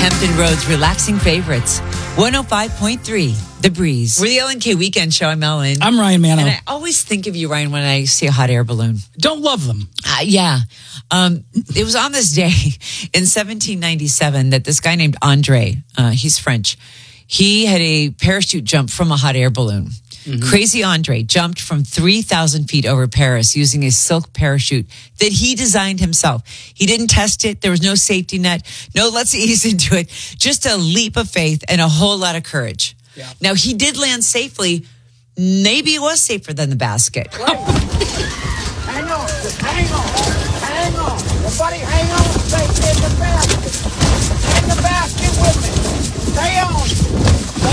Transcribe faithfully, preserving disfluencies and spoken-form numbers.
Hampton Roads relaxing favorites. one oh five point three, The Breeze. We're the L N K Weekend Show. I'm Ellen. I'm Ryan Manno. And I always think of you, Ryan, when I see a hot air balloon. Don't love them. Uh, yeah. Um, it was on this day in seventeen ninety-seven that this guy named Andre, uh, he's French, he had a parachute jump from a hot air balloon. Mm-hmm. Crazy Andre jumped from three thousand feet over Paris using a silk parachute that he designed himself. He didn't test it. There was no safety net. No, let's ease into it. Just a leap of faith and a whole lot of courage. Yeah. Now, he did land safely. Maybe it was safer than the basket. Hang on. Just hang on. Hang on. Everybody hang on. Stay in the basket. In the basket with me. Stay on. Stay